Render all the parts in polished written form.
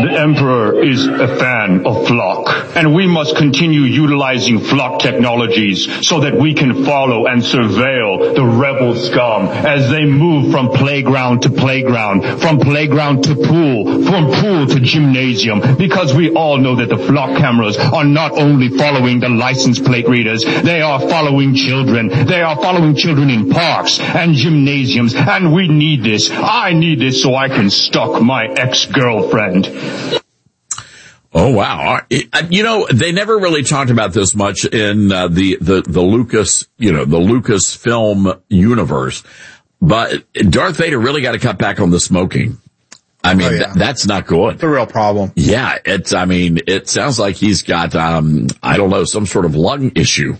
The Emperor is a fan of Flock, and we must continue utilizing Flock technologies so that we can follow and surveil the rebel scum as they move from playground to playground, from playground to pool, from pool to gymnasium, because we all know that the Flock cameras are not only following the license plate readers, they are following children. They are following children in parks and gymnasiums, and we need this. I need this so I can stalk my ex-girlfriend. Oh, wow. You know, they never really talked about this much in the Lucas, the Lucasfilm universe, but Darth Vader really got to cut back on the smoking. I mean, that's not good. It's a real problem. Yeah, it sounds like he's got, some sort of lung issue.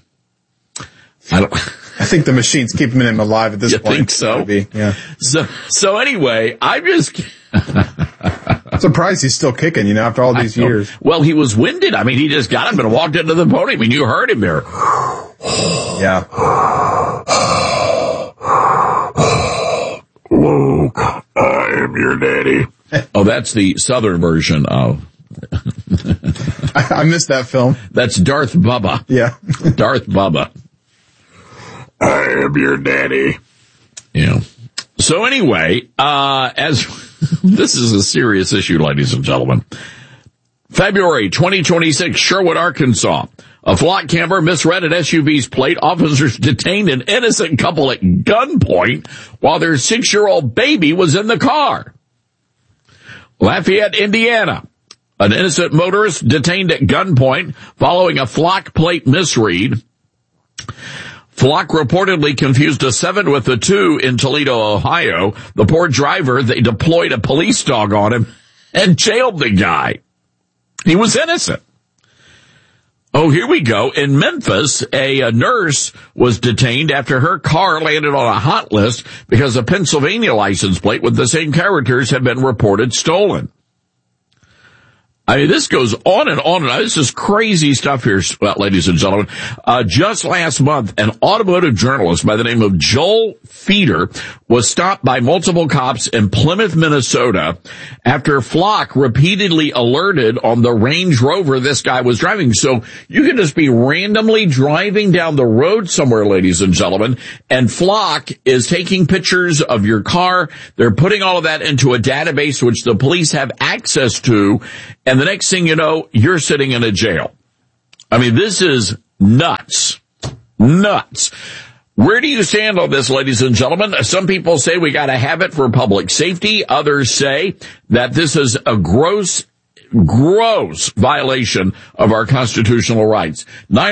I think the machine's keeping him alive at this point. You think so? Yeah. So anyway, I'm just surprised he's still kicking, after all these years. Well, he was winded. I mean, he just got up and walked into the podium. I mean, you heard him there. Yeah. Luke, I am your daddy. Oh, that's the southern version of. I missed that film. That's Darth Bubba. Yeah. Darth Bubba. I am your daddy. Yeah. So anyway, as this is a serious issue, ladies and gentlemen. February 2026, Sherwood, Arkansas. A Flock camera misread an SUV's plate. Officers detained an innocent couple at gunpoint while their 6-year-old baby was in the car. Lafayette, Indiana. An innocent motorist detained at gunpoint following a Flock plate misread. Flock reportedly confused a 7 with a 2 in Toledo, Ohio. The poor driver, they deployed a police dog on him and jailed the guy. He was innocent. Oh, here we go. In Memphis, a nurse was detained after her car landed on a hot list because a Pennsylvania license plate with the same characters had been reported stolen. I mean, this goes on and on and on. This is crazy stuff here, ladies and gentlemen. Just last month, an automotive journalist by the name of Joel Feeder was stopped by multiple cops in Plymouth, Minnesota, after Flock repeatedly alerted on the Range Rover this guy was driving. So you can just be randomly driving down the road somewhere, ladies and gentlemen, and Flock is taking pictures of your car. They're putting all of that into a database which the police have access to, and the next thing you know, you're sitting in a jail. I mean, this is nuts. Nuts. Where do you stand on this, ladies and gentlemen? Some people say we got to have it for public safety. Others say that this is a gross violation of our constitutional rights.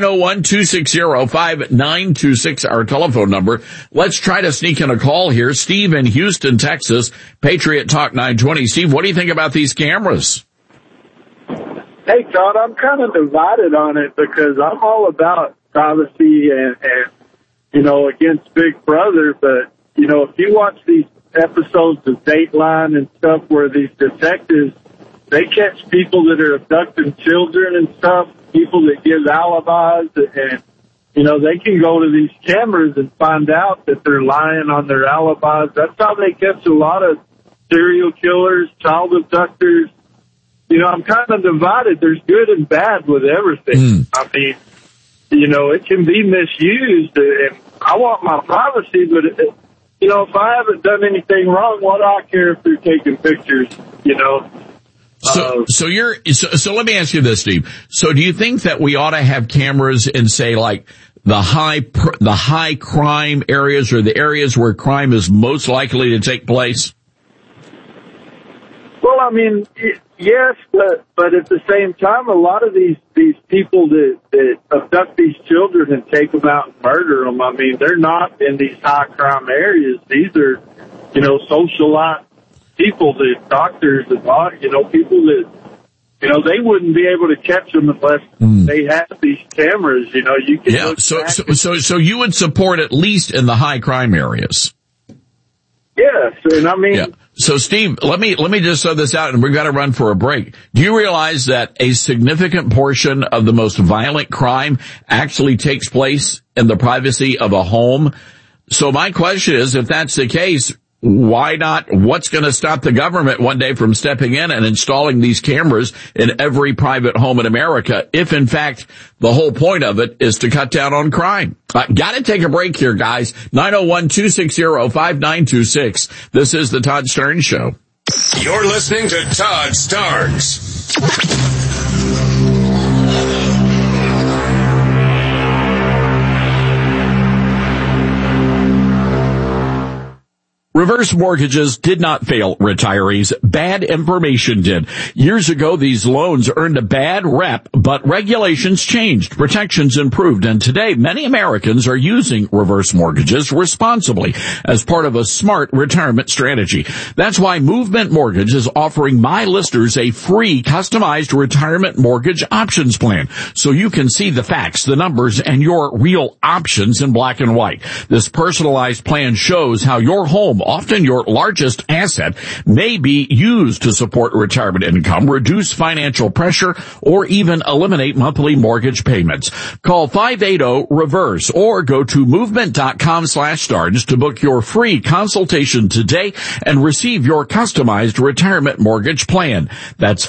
901-260-5926, our telephone number. Let's try to sneak in a call here. Steve in Houston, Texas, Patriot Talk 920. Steve, what do you think about these cameras? Hey, Todd, I'm kind of divided on it because I'm all about privacy and against Big Brother. But, if you watch these episodes of Dateline and stuff where these detectives, they catch people that are abducting children and stuff, people that give alibis, and, they can go to these cameras and find out that they're lying on their alibis. That's how they catch a lot of serial killers, child abductors. I'm kind of divided. There's good and bad with everything. I mean, it can be misused, and I want my privacy, but, if I haven't done anything wrong, what do I care if they're taking pictures, So let me ask you this, Steve. So do you think that we ought to have cameras in, say, like the high crime areas or the areas where crime is most likely to take place? Well, I mean, yes, but at the same time, a lot of these people that abduct these children and take them out and murder them, I mean, they're not in these high crime areas. These are, socialite people, that doctors, and people that, they wouldn't be able to catch them unless they have these cameras. You can. Yeah. So you would support at least in the high crime areas. Yes, and I mean. Yeah. So, Steve, let me just throw this out, and we've got to run for a break. Do you realize that a significant portion of the most violent crime actually takes place in the privacy of a home? So my question is, if that's the case, why not? What's going to stop the government one day from stepping in and installing these cameras in every private home in America if, in fact, the whole point of it is to cut down on crime? Got to take a break here, guys. 901-260-5926. This is the Todd Starnes Show. You're listening to Todd Starnes. Reverse mortgages did not fail retirees. Bad information did. Years ago, these loans earned a bad rep, but regulations changed, protections improved, and today many Americans are using reverse mortgages responsibly as part of a smart retirement strategy. That's why Movement Mortgage is offering my listeners a free customized retirement mortgage options plan, so you can see the facts, the numbers, and your real options in black and white. This personalized plan shows how your home, often your largest asset, may be used to support retirement income, reduce financial pressure, or even eliminate monthly mortgage payments. Call 580-REVERSE or go to movement.com/Starnes to book your free consultation today and receive your customized retirement mortgage plan. That's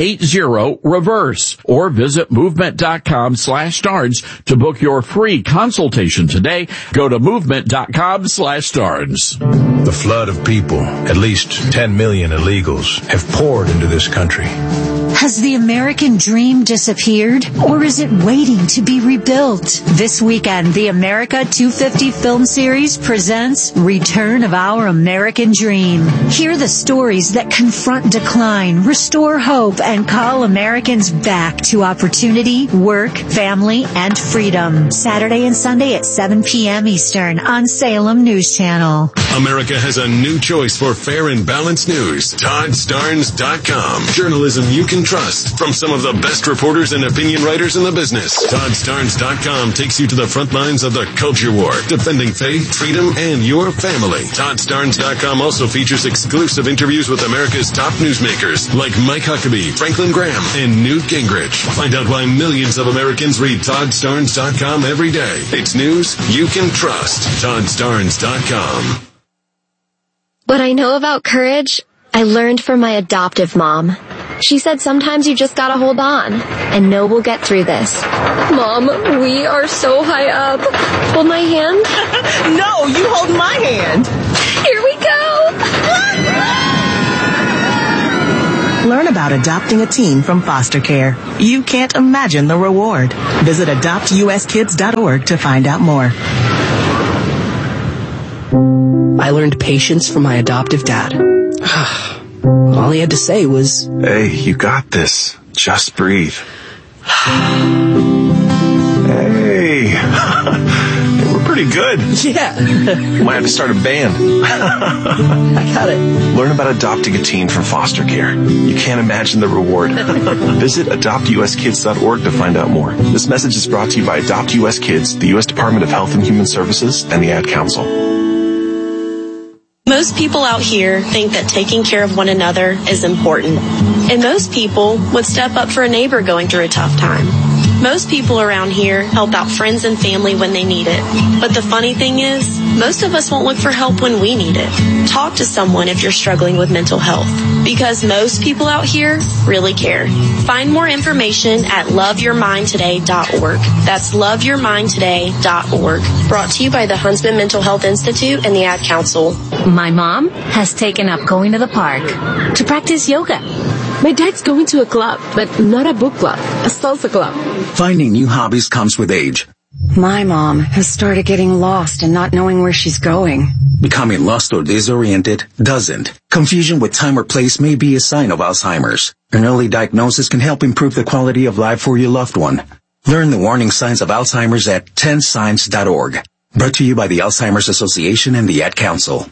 580-REVERSE or visit movement.com/Starnes to book your free consultation today. Go to movement.com/Starnes. The flood of people, at least 10 million illegals, have poured into this country. Has the American dream disappeared, or is it waiting to be rebuilt? This weekend, the America 250 film series presents Return of Our American Dream. Hear the stories that confront decline, restore hope, and call Americans back to opportunity, work, family, and freedom. Saturday and Sunday at 7 p.m. Eastern on Salem News Channel. America has a new choice for fair and balanced news. ToddStarnes.com. Journalism you can trust from some of the best reporters and opinion writers in the business. ToddStarnes.com takes you to the front lines of the culture war, defending faith, freedom, and your family. ToddStarnes.com also features exclusive interviews with America's top newsmakers like Mike Huckabee, Franklin Graham, and Newt Gingrich. Find out why millions of Americans read ToddStarnes.com every day. It's news you can trust. ToddStarnes.com. What I know about courage, I learned from my adoptive mom. She said sometimes you just gotta hold on and know we'll get through this. Mom, we are so high up. Hold my hand? No, you hold my hand. Here we go. Learn about adopting a teen from foster care. You can't imagine the reward. Visit adoptuskids.org to find out more. I learned patience from my adoptive dad. All he had to say was, "Hey, you got this. Just breathe." Hey. We're pretty good. Yeah. You might have to start a band. I got it. Learn about adopting a teen from foster care. You can't imagine the reward. Visit adoptuskids.org to find out more. This message is brought to you by Adopt US Kids, the U.S. Department of Health and Human Services, and the Ad Council. Most people out here think that taking care of one another is important. And most people would step up for a neighbor going through a tough time. Most people around here help out friends and family when they need it. But the funny thing is, most of us won't look for help when we need it. Talk to someone if you're struggling with mental health, because most people out here really care. Find more information at loveyourmindtoday.org. That's loveyourmindtoday.org. Brought to you by the Huntsman Mental Health Institute and the Ad Council. My mom has taken up going to the park to practice yoga. My dad's going to a club, but not a book club, a salsa club. Finding new hobbies comes with age. My mom has started getting lost and not knowing where she's going. Becoming lost or disoriented doesn't. Confusion with time or place may be a sign of Alzheimer's. An early diagnosis can help improve the quality of life for your loved one. Learn the warning signs of Alzheimer's at 10signs.org. Brought to you by the Alzheimer's Association and the Ad Council.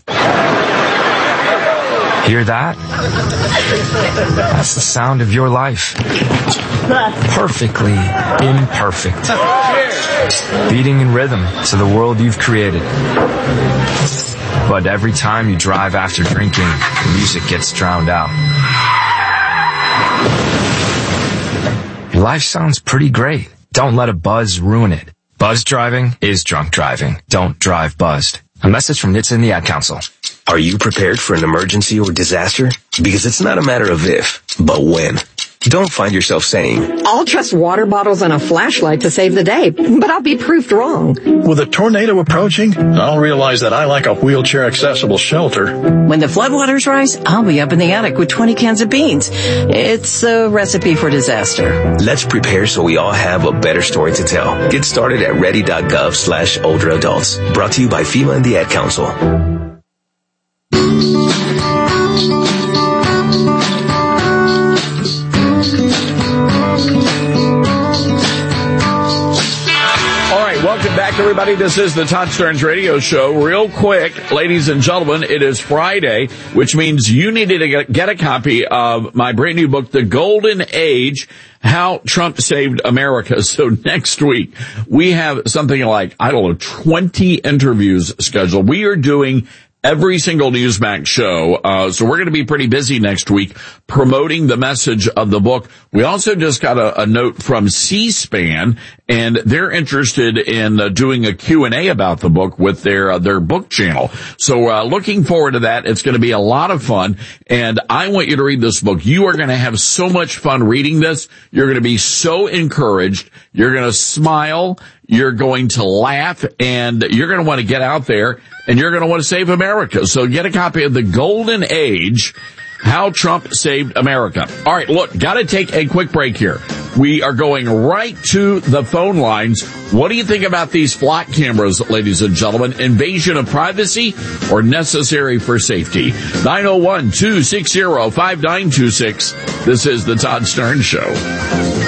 Hear that? That's the sound of your life. Perfectly imperfect. Beating in rhythm to the world you've created. But every time you drive after drinking, the music gets drowned out. Your life sounds pretty great. Don't let a buzz ruin it. Buzz driving is drunk driving. Don't drive buzzed. A message from NHTSA and the Ad Council. Are you prepared for an emergency or disaster? Because it's not a matter of if, but when. Don't find yourself saying, I'll trust water bottles and a flashlight to save the day, but I'll be proved wrong. With a tornado approaching, I'll realize that I like a wheelchair-accessible shelter. When the floodwaters rise, I'll be up in the attic with 20 cans of beans. It's a recipe for disaster. Let's prepare so we all have a better story to tell. Get started at ready.gov/older adults. Brought to you by FEMA and the Ad Council. Welcome back, everybody. This is the Todd Starnes Radio Show. Real quick, ladies and gentlemen, it is Friday, which means you need to get a copy of my brand new book, The Golden Age, How Trump Saved America. So next week, we have something like, 20 interviews scheduled. We are doing every single Newsmax show. So we're going to be pretty busy next week promoting the message of the book. We also just got a note from C-SPAN, and they're interested in doing a Q&A about the book with their book channel. So looking forward to that. It's going to be a lot of fun, and I want you to read this book. You are going to have so much fun reading this. You're going to be so encouraged. You're going to smile. You're going to laugh, and you're going to want to get out there, and you're going to want to save America. So get a copy of The Golden Age, How Trump Saved America. All right, look, got to take a quick break here. We are going right to the phone lines. What do you think about these flock cameras, ladies and gentlemen? Invasion of privacy or necessary for safety? 901-260-5926. This is the Todd Starnes Show.